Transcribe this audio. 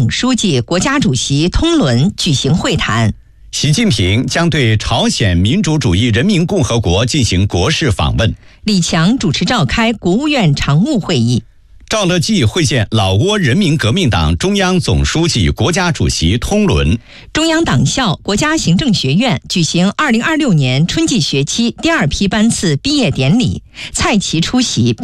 总书记、国家主席通伦举行会谈。 习近平将对朝鲜民主主义人民共和国进行国事访问。 李强主持召开国务院常务会议。 赵乐际会见老挝人民革命党中央总书记、国家主席通伦。 中央党校国家行政学院举行2026年春季学期第2批班次毕业典礼，蔡奇出席并